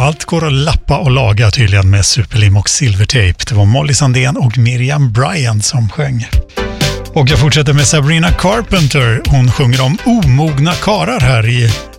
allt går att lappa och laga tydligen med superlim och silvertejp. Det var Molly Sandén och Miriam Bryant som sjöng. Och jag fortsätter med Sabrina Carpenter. Hon sjunger om omogna karar här i